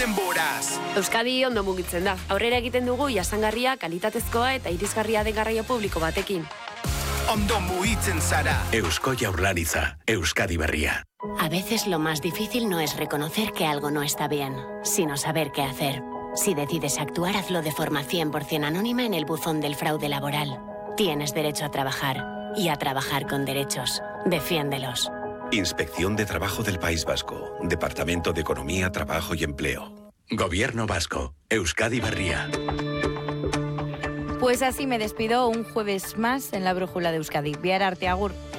denboraz. Euskadi ondo mugitzen da. Aurrera egiten dugu jasangarria, kalitatezkoa eta irisgarria den garraio publiko batekin. Ondo mugitzen zara. Eusko Jaurlaritza, Euskadi berria. A veces lo más difícil no es reconocer que algo no está bien, sino saber qué hacer. Si decides actuar, hazlo de forma 100% anónima en el buzón del fraude laboral. Tienes derecho a trabajar y a trabajar con derechos. Defiéndelos. Inspección de Trabajo del País Vasco. Departamento de Economía, Trabajo y Empleo. Gobierno vasco, Euskadi berria. Pues así me despido un jueves más en la Brújula de Euskadi. Bihar arte, agur.